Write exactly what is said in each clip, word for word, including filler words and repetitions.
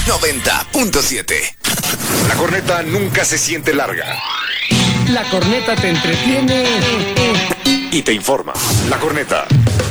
noventa punto siete. La corneta nunca se siente larga. La corneta te entretiene y te informa. La corneta.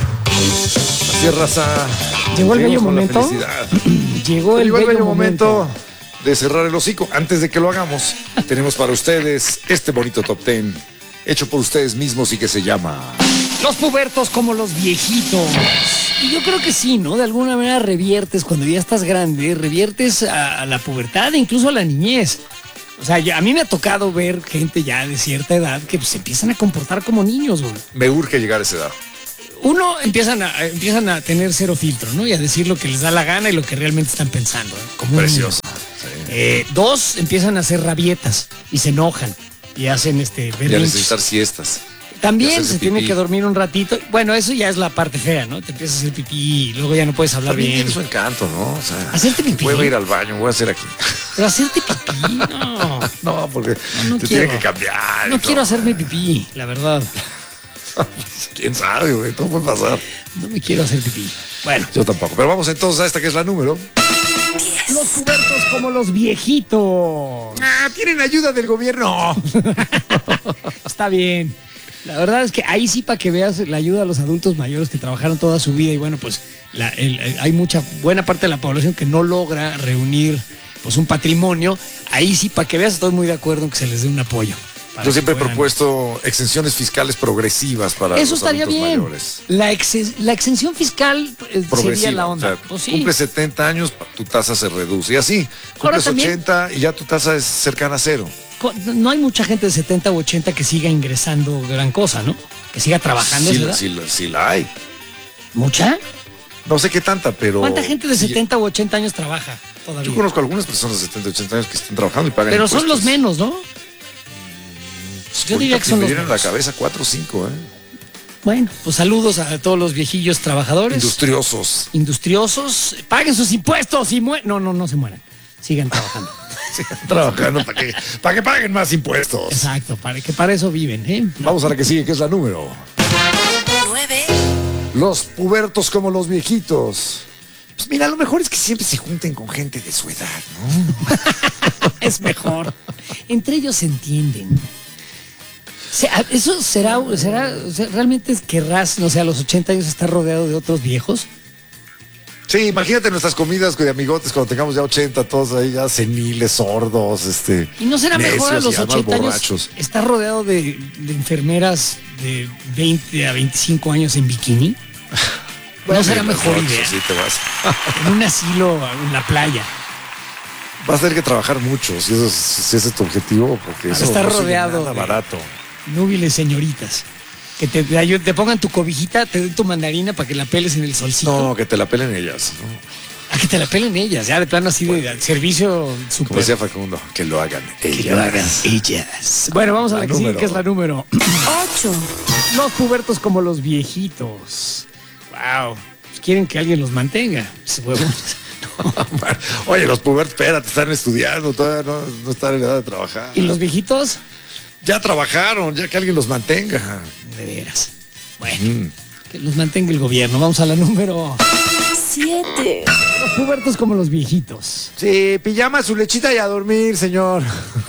Así es, raza. Llegó el bello momento. Llegó el Llegó el bello bello momento. momento de cerrar el hocico. Antes de que lo hagamos, tenemos para ustedes este bonito top ten hecho por ustedes mismos y que se llama Los pubertos como los viejitos. Y yo creo que sí, ¿no? De alguna manera reviertes, cuando ya estás grande, reviertes a, a la pubertad e incluso a la niñez. O sea, ya, a mí me ha tocado ver gente ya de cierta edad que pues, se empiezan a comportar como niños, güey. Me urge llegar a esa edad. Uno, empiezan a, empiezan a tener cero filtro, ¿no? Y a decir lo que les da la gana y lo que realmente están pensando, ¿eh? Como Precioso. Sí. Eh, dos, empiezan a hacer rabietas y se nechan y hacen este Ya necesitar siestas. También se tiene que dormir un ratito. Bueno, eso ya es la parte fea, ¿no? Te empiezas a hacer pipí y luego ya no puedes hablar También bien. tiene su encanto, ¿no? O sea, hacerte pipí. Voy a ir al baño, voy a hacer aquí. Pero hacerte pipí, no. No, porque no, no te quiero. tiene que cambiar. No quiero hacerme pipí, la verdad. ¿Quién sabe, güey? Todo puede pasar. No me quiero hacer pipí. Bueno. Yo tampoco. Pero vamos entonces a esta que es la número. Los pubertos como los viejitos. Ah, tienen ayuda del gobierno. Está bien. La verdad es que ahí sí, para que veas la ayuda a los adultos mayores que trabajaron toda su vida y bueno, pues la, el, el, hay mucha buena parte de la población que no logra reunir pues un patrimonio. Ahí sí, para que veas, estoy muy de acuerdo en que se les dé un apoyo. Yo siempre he propuesto exenciones fiscales progresivas para Eso los estaría adultos bien. mayores. La, ex, la exención fiscal eh, sería la onda. O sea, pues sí. Cumples setenta años, tu tasa se reduce. Y así, cumples también, ochenta y ya tu tasa es cercana a cero. No hay mucha gente de setenta u ochenta que siga ingresando gran cosa, ¿no? Que siga trabajando. Sí, la, sí, la, sí la hay. ¿Mucha? No sé qué tanta, pero... ¿Cuánta gente de sí, setenta u ochenta años trabaja todavía? Yo conozco algunas personas de setenta, ochenta años que están trabajando y pagan Pero impuestos. son los menos, ¿no? Pues yo diría que son los menos. menos. La cabeza cuatro o cinco, ¿eh? Bueno, pues saludos a todos los viejillos trabajadores. Industriosos. Industriosos. Paguen sus impuestos y mueran. No, no, no se mueran. Sigan trabajando. Sigan trabajando para que, para que paguen más impuestos. Exacto, para que para eso viven, ¿eh? Vamos a la que sigue, que es la número nueve. Los pubertos como los viejitos. Pues mira, lo mejor es que siempre se junten con gente de su edad, ¿no? Es mejor. Entre ellos se entienden. O sea, eso será, será, o sea, realmente querrás, no sé, a los ochenta años estar rodeado de otros viejos. Sí, imagínate nuestras comidas de amigotes cuando tengamos ya ochenta, todos ahí ya seniles, sordos, este. ¿Y no será mejor a los ochenta años borrachos. estar rodeado de, de enfermeras de veinte a veinticinco años en bikini? Bueno, ¿No será sí, mejor borrachos, idea? Sí, te vas. En un asilo en la playa. Vas a tener que trabajar mucho si, eso es, si ese es tu objetivo, porque Vas a eso estar no sigue rodeado nada de- barato. Núbiles señoritas. Que te, te, ayuden- te pongan tu cobijita, te den tu mandarina para que la peles en el solcito. No, que te la pelen ellas, ¿no? A que te la pelen ellas, ya de plano así de servicio Como super. decía Facundo, que lo hagan ellas. Que lo hagan ellas. Bueno, vamos a la, La que sigue, número. que es la número. ocho. Los pubertos como los viejitos. Wow. Quieren que alguien los mantenga. Pues, huevón. Oye, los pubertos, espérate, están estudiando, todavía no, no están en edad de trabajar. ¿Y los viejitos? Ya trabajaron, ya que alguien los mantenga. De veras. Bueno, que los mantenga el gobierno. Vamos a la número. siete. Los pubertos como los viejitos. Sí, pijama, su lechita y a dormir, señor.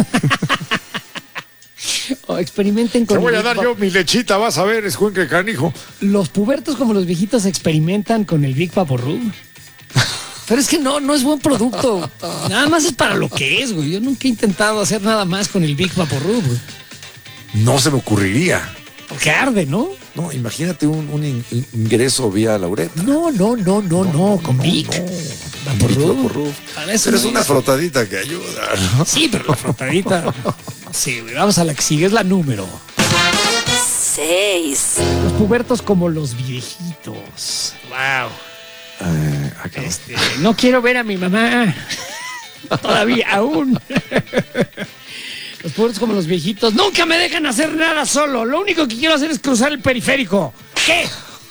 O experimenten con Te voy el a dar Big yo mi lechita, vas a ver, es que canijo. Los pubertos como los viejitos experimentan con el Big Vaporub. Pero es que no, no es buen producto. Nada más es para lo que es, güey. Yo nunca he intentado hacer nada más con el Big Vaporub, güey. No se me ocurriría. Porque arde, ¿no? No, imagínate un, un in- in- ingreso vía la uretra. No, no, no, no, no, con Big. Vaporub. Vaporub. Para eso Pero es no una es. frotadita que ayuda, ¿no? Sí, pero la frotadita. Sí, güey. Vamos a la que sigue, es la número. seis. Los pubertos como los viejitos. Wow. Eh, acá. Este, no quiero ver a mi mamá. Todavía, aún. Los pubertos como los viejitos. Nunca me dejan hacer nada solo. Lo único que quiero hacer es cruzar el periférico. ¿Qué?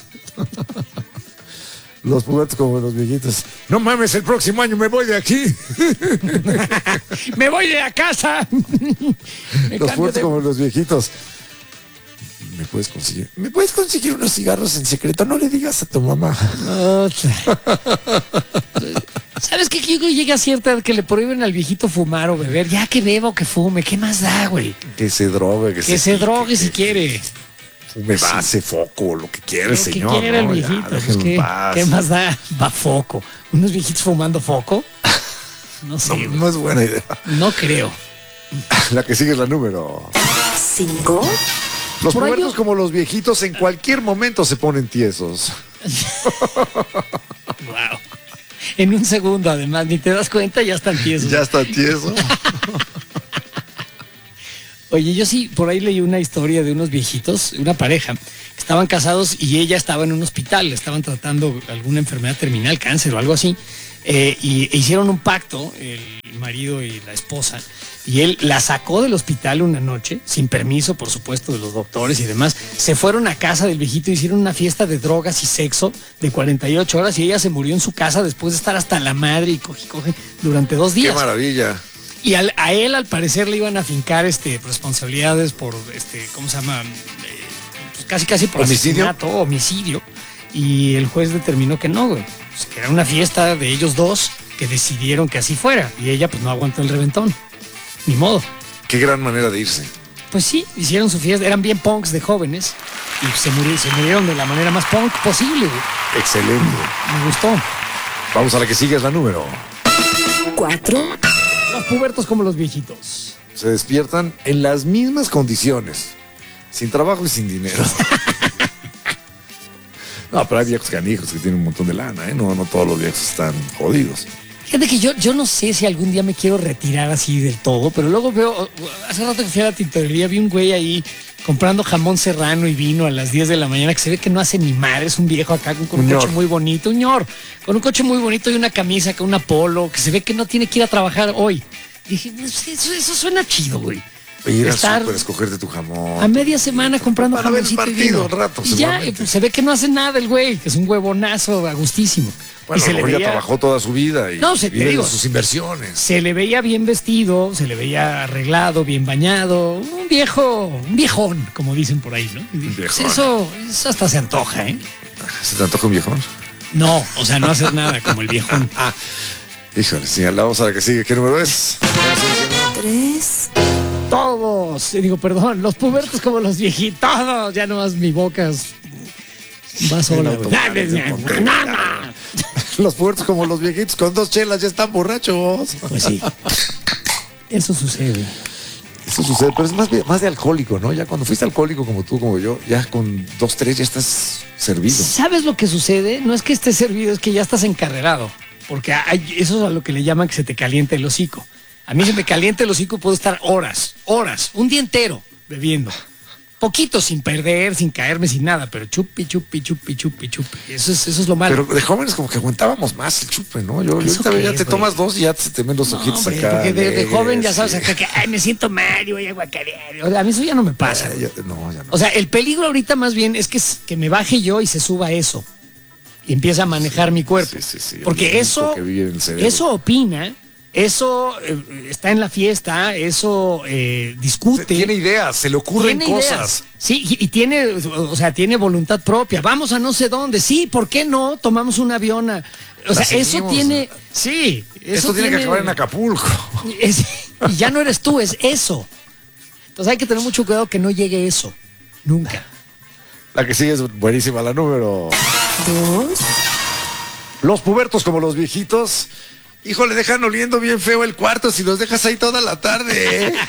Los pubertos como los viejitos. No mames, el próximo año me voy de aquí. Me voy de la casa. Me Los cambio pubertos de- como los viejitos. ¿Me puedes conseguir? ¿Me puedes conseguir unos cigarros en secreto? No le digas a tu mamá. Otra. ¿Sabes qué? Que yo llegué a cierta edad que le prohíben al viejito fumar o beber. Ya que beba o que fume, ¿qué más da, güey? Que se drogue, que, Que se pique, drogue si que quiere. Fume base, foco, lo que quiera Lo el señor. que quiera el ¿no? Ya, viejito. Pues, déjenlo en ¿qué, paz. ¿Qué más da? Va foco. ¿Unos viejitos fumando foco? No sé, No, güey. no es buena idea. No creo. La que sigue es la número. cinco, Los Por ahí pubertos yo- como los viejitos en cualquier momento se ponen tiesos. Wow. En un segundo, además, ni te das cuenta, ya están tiesos. Ya está tieso. Oye, yo sí, por ahí leí una historia de unos viejitos, una pareja, que estaban casados y ella estaba en un hospital, le estaban tratando alguna enfermedad terminal, cáncer o algo así, eh, y e hicieron un pacto, el marido y la esposa, y él la sacó del hospital una noche, sin permiso, por supuesto, de los doctores y demás, se fueron a casa del viejito, hicieron una fiesta de drogas y sexo de cuarenta y ocho horas y ella se murió en su casa después de estar hasta la madre y coge, y coge durante dos Qué días. maravilla. Y al- a él, al parecer, le iban a fincar este, responsabilidades por, este, ¿cómo se llama? Eh, pues casi, casi por ¿Homicidio? asesinato, homicidio. Y el juez determinó que no, güey. Pues que era una fiesta de ellos dos que decidieron que así fuera. Y ella, pues, no aguantó el reventón. Ni modo. Qué gran manera de irse. Pues sí, hicieron su fiesta. Eran bien punks de jóvenes. Y se, muri- se murieron de la manera más punk posible, güey. Excelente. Me gustó. Vamos a la que sigue, es la número. cuatro, Los pubertos como los viejitos. Se despiertan en las mismas condiciones. Sin trabajo y sin dinero. No, pero hay viejos canijos que tienen un montón de lana, ¿eh? No, no todos los viejos están jodidos. Fíjate que yo, yo no sé si algún día me quiero retirar así del todo, pero luego veo, hace rato que fui a la tintorería, vi un güey ahí comprando jamón serrano y vino a las diez de la mañana, que se ve que no hace ni madre, es un viejo acá con, con un Uñor. coche muy bonito, un ñor, con un coche muy bonito y una camisa, con una polo, que se ve que no tiene que ir a trabajar hoy. Dije, pues, eso, eso suena chido, güey. Ir al Estar súper, escogerte tu jamón. a media semana comprando Para ver el jamoncito y partido vino. un rato, Y ya, seguramente. y pues, se ve que no hace nada el güey, que es un huevonazo, a gustísimo. Bueno, y se a lo le mejor ya veía- trabajó toda su vida y No, se- te vive de digo. sus inversiones. Se le veía bien vestido, se le veía arreglado, bien bañado, un viejo, un viejón, como dicen por ahí, ¿no? Y dije, viejón. pues eso, eso hasta se antoja, ¿eh? ¿Se te antoja un viejón? No, o sea, no hacer nada como el viejón. Híjole, sí, la vamos a la que sigue. ¿Qué número es? tres, Todos, eh, digo, perdón, los pubertos como los viejitos, todos, ya nomás mi boca es- va sola, güey. Nada. Los puertos como los viejitos con dos chelas ya están borrachos. Pues sí, eso sucede. Eso sucede, pero es más de, más de alcohólico, ¿no? Ya cuando fuiste alcohólico como tú, como yo, ya con dos, tres ya estás servido. ¿Sabes lo que sucede? No es que estés servido, es que ya estás encarrerado. Porque hay- eso es a lo que le llaman que se te caliente el hocico. A mí se me calienta el hocico y puedo estar horas, horas, un día entero bebiendo. Poquito, sin perder, sin caerme, sin nada, pero chupi, chupi, chupi, chupi, chupi. Eso es, eso es lo malo. Pero de jóvenes como que aguantábamos más el chupe, ¿no? Yo, yo ¿Eso ahorita qué ya es, te güey? tomas dos y ya se te ven los No, ojitos hombre, acá. porque de, de alegres, joven ya sabes sí. acá que ay, me siento mal y voy a guacarear. O sea, a mí eso ya no me pasa. Eh, ya- no, ya no. O sea, el peligro ahorita más bien es que, s- que me baje yo y se suba eso. Y empiece a manejar mi cuerpo. sí, sí, sí, el Porque químico eso, que vive en el cerebro. eso opina, eso eh, está en la fiesta, eso eh, discute. Tiene ideas, se le ocurren Tiene cosas. ideas. Sí, y, y tiene, o sea, tiene voluntad propia. Vamos a no sé dónde. Sí, ¿por qué no? Tomamos un avión. a- o sea, eso seguimos. tiene. Sí, eso Esto tiene, que acabar en Acapulco. es- y ya no eres tú, es eso. Entonces hay que tener mucho cuidado que no llegue eso. Nunca. La que sigue es buenísima, la número. dos, Los pubertos como los viejitos. Híjole, dejan oliendo bien feo el cuarto si los dejas ahí toda la tarde, ¿eh?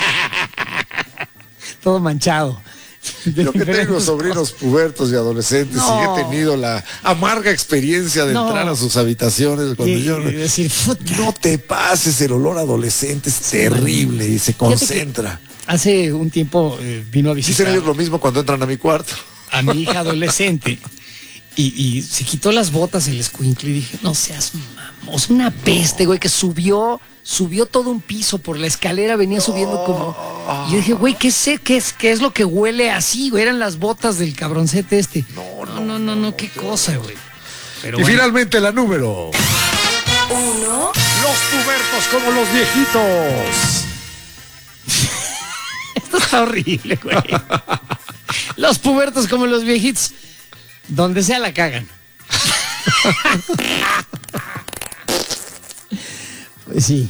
Todo manchado. Yo que tengo sobrinos pubertos y adolescentes No. y he tenido la amarga experiencia de No. entrar a sus habitaciones cuando Y, yo... y decir, puta. No te pases, el olor adolescente es terrible y se Fíjate que concentra. Hace un tiempo eh, vino a Dicen visitar ellos lo mismo cuando entran a mi cuarto. a mi hija adolescente y, y se quitó las botas el escuincle y dije, no seas mamos, una peste, güey, que subió, subió todo un piso por la escalera, venía subiendo como... Y yo dije, güey, ¿qué sé? ¿Qué es, qué es lo que huele así, güey? Eran las botas del cabroncete este. No, no, no, no, no, qué cosa, güey. Pero Y bueno, finalmente la número. uno, Los pubertos como los viejitos. esto está horrible, güey. Los pubertos como los viejitos, donde sea la cagan. Pues sí.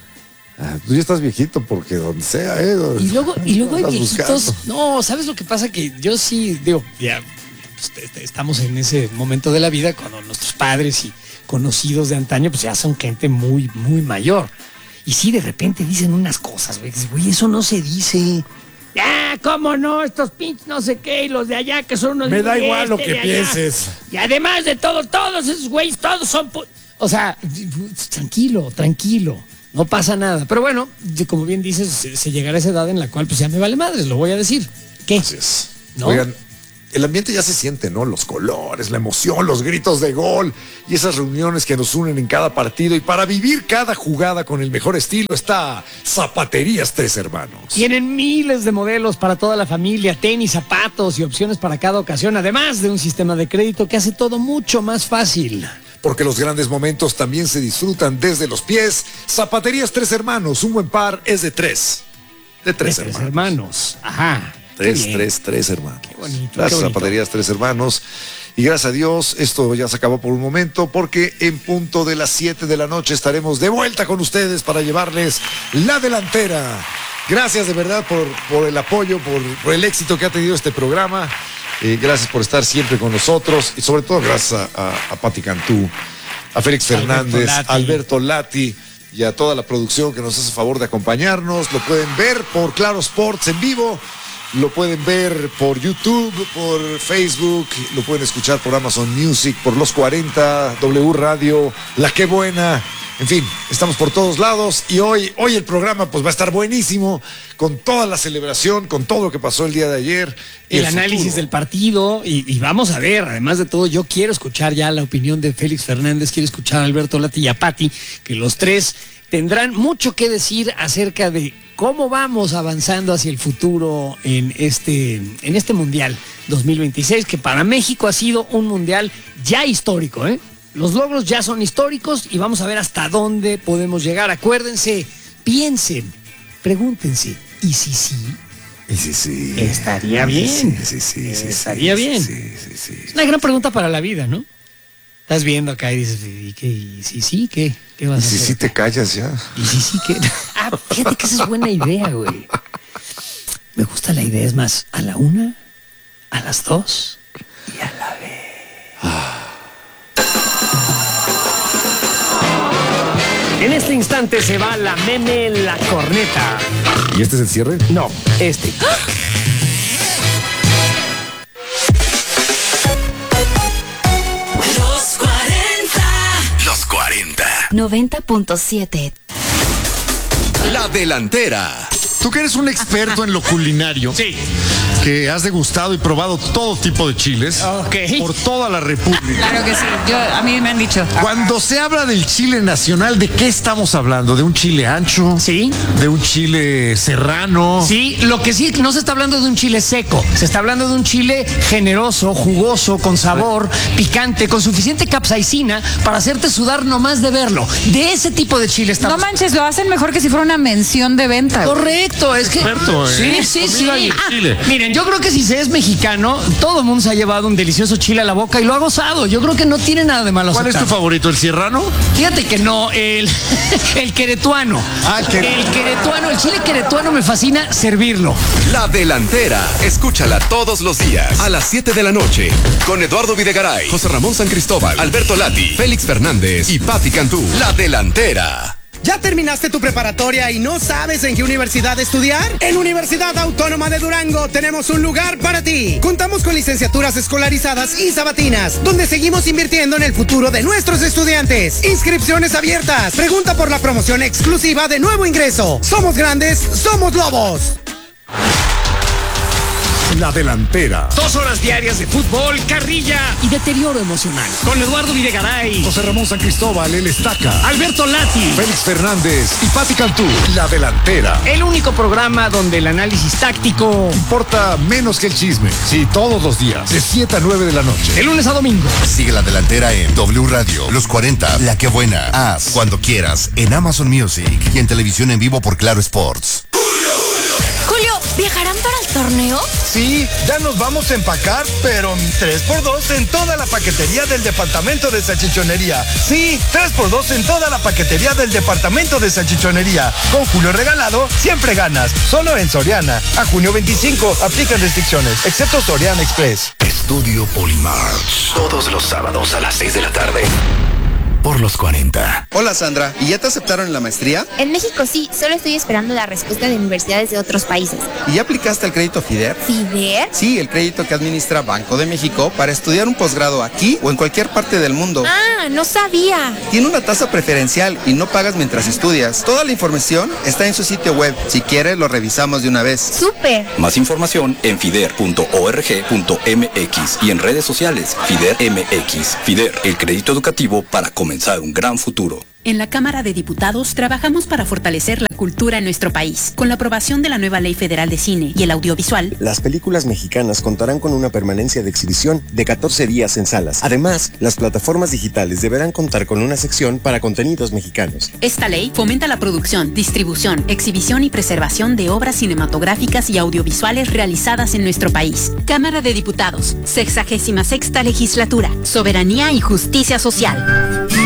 Ah, tú ya estás viejito porque donde sea, ¿eh? Y luego, y luego hay Andas viejitos. buscando. No, ¿sabes lo que pasa? Que yo sí, digo, ya pues, te- te- estamos en ese momento de la vida cuando nuestros padres y conocidos de antaño, pues ya son gente muy, muy mayor. Y sí, de repente dicen unas cosas, güey. Dices, güey, eso no se dice. Ah, ¿cómo no? Estos pinches no sé qué y los de allá que son unos... Me da y igual lo este que de allá. pienses. Y además de todo, todos esos güeyes, todos son... pu- O sea, tranquilo, tranquilo. No pasa nada. Pero bueno, y como bien dices, se, se llegará a esa edad en la cual pues ya me vale madres, lo voy a decir. ¿Qué? Así es. ¿No? Oigan, el ambiente ya se siente, ¿no? Los colores, la emoción, los gritos de gol y esas reuniones que nos unen en cada partido. Y para vivir cada jugada con el mejor estilo está Zapaterías Tres Hermanos. Tienen miles de modelos para toda la familia, tenis, zapatos y opciones para cada ocasión, además de un sistema de crédito que hace todo mucho más fácil. Porque los grandes momentos también se disfrutan desde los pies. Zapaterías Tres Hermanos, un buen par es de tres. De tres, De hermanos. tres hermanos. Ajá. Qué Tres, bien. tres, tres hermanos. Qué bonito, qué Gracias, bonito. Zapaterías Tres Hermanos. Y gracias a Dios, esto ya se acabó por un momento, porque en punto de las siete de la noche estaremos de vuelta con ustedes para llevarles la delantera. Gracias de verdad por, por el apoyo, por, por el éxito que ha tenido este programa. Eh, gracias por estar siempre con nosotros y sobre todo gracias a, a, a Pati Cantú, a Félix Alberto Fernández, Lati. a Alberto Lati y a toda la producción que nos hace favor de acompañarnos. Lo pueden ver por Claro Sports en vivo, lo pueden ver por YouTube, por Facebook, lo pueden escuchar por Amazon Music, por Los cuarenta, W Radio, La Qué Buena. En fin, estamos por todos lados y hoy, hoy el programa pues va a estar buenísimo con toda la celebración, con todo lo que pasó el día de ayer. y El análisis futuro. del partido y, y vamos a ver, además de todo, yo quiero escuchar ya la opinión de Félix Fernández, quiero escuchar a Alberto Lati y a Pati, que los tres tendrán mucho que decir acerca de cómo vamos avanzando hacia el futuro en este, en este Mundial dos mil veintiséis, que para México ha sido un Mundial ya histórico, ¿eh? Los logros ya son históricos y vamos a ver hasta dónde podemos llegar. Acuérdense, piensen, pregúntense, ¿y si sí? Y sí, sí. Estaría bien. Sí, sí, sí, sí, Estaría sí, bien. Sí, sí, sí. Es una gran pregunta para la vida, ¿no? Estás viendo acá y dices, ¿y qué? ¿Y si sí? ¿Qué? ¿Qué vas Y a si hacer? sí te callas ya. ¿Y si sí? ¿Qué? Ah, fíjate que esa es buena idea, güey. Me gusta la idea. Es más, a la una, a las dos y a la vez. En este instante se va la meme, la corneta. ¿Y este es el cierre? No, este. Los cuarenta. Los cuarenta. noventa punto siete. La delantera. Tú que eres un experto en lo culinario, Sí. que has degustado y probado todo tipo de chiles Ok. por toda la República. Claro que sí, yo, a mí me han dicho. Cuando se habla del chile nacional, ¿de qué estamos hablando? ¿De un chile ancho? Sí. ¿De un chile serrano? Sí, lo que sí, no se está hablando de un chile seco, se está hablando de un chile generoso, jugoso, con sabor, picante, con suficiente capsaicina para hacerte sudar nomás de verlo. De ese tipo de chile No estamos. manches, lo hacen mejor que si fuera una mención de venta. güey. Correcto, es que. Experto, ¿eh? Sí, sí, sí. Comida y chile. Miren, yo creo que si se es mexicano, todo el mundo se ha llevado un delicioso chile a la boca y lo ha gozado. Yo creo que no tiene nada de malo. ¿Cuál es tu aceptarlo. favorito? ¿El serrano? Fíjate que no, el, el queretuano. Ah, el quere- El queretuano, el chile queretuano me fascina servirlo. La delantera. Escúchala todos los días a las siete de la noche con Eduardo Videgaray, José Ramón San Cristóbal, Alberto Lati, Félix Fernández y Pati Cantú. La delantera. ¿Ya terminaste tu preparatoria y no sabes en qué universidad estudiar? En Universidad Autónoma de Durango tenemos un lugar para ti. Contamos con licenciaturas escolarizadas y sabatinas, donde seguimos invirtiendo en el futuro de nuestros estudiantes. Inscripciones abiertas. Pregunta por la promoción exclusiva de nuevo ingreso. Somos grandes, somos lobos. La delantera. Dos horas diarias de fútbol, carrilla y deterioro emocional. Con Eduardo Videgaray, José Ramón San Cristóbal, el Estaca. Alberto Lati. Félix Fernández y Pati Cantú. La delantera. El único programa donde el análisis táctico, Importa menos que el chisme. Sí, todos los días. De siete a nueve de la noche. de lunes a domingo. Sigue la delantera en W Radio, Los cuarenta, La Que Buena, Haz, cuando quieras, en Amazon Music y en televisión en vivo por Claro Sports. Julio, ¿viajarán para el torneo? Sí, ya nos vamos a empacar, pero tres por dos en toda la paquetería del departamento de salchichonería. Sí, tres por dos en toda la paquetería del departamento de salchichonería. Con Julio regalado, siempre ganas. Solo en Soriana. A junio veinticinco, aplican restricciones, excepto Soriana Express. Estudio Polymarch. Todos los sábados a las seis de la tarde. Por los cuarenta. Hola Sandra, ¿y ya te aceptaron en la maestría? En México sí, solo estoy esperando la respuesta de universidades de otros países. ¿Y ya aplicaste al crédito FIDER? ¿FIDER? Sí, el crédito que administra Banco de México para estudiar un posgrado aquí o en cualquier parte del mundo. Ah, no sabía. Tiene una tasa preferencial y no pagas mientras estudias. Toda la información está en su sitio web. Si quieres, lo revisamos de una vez. ¡Súper! Más información en fider punto org punto m x y en redes sociales FIDER M X. FIDER, el crédito educativo para comenzar un gran futuro. En la Cámara de Diputados trabajamos para fortalecer la cultura en nuestro país. Con la aprobación de la nueva Ley Federal de Cine y el Audiovisual, las películas mexicanas contarán con una permanencia de exhibición de catorce días en salas. Además, las plataformas digitales deberán contar con una sección para contenidos mexicanos. Esta ley fomenta la producción, distribución, exhibición y preservación de obras cinematográficas y audiovisuales realizadas en nuestro país. Cámara de Diputados, sexagésima sexta legislatura, soberanía y justicia social.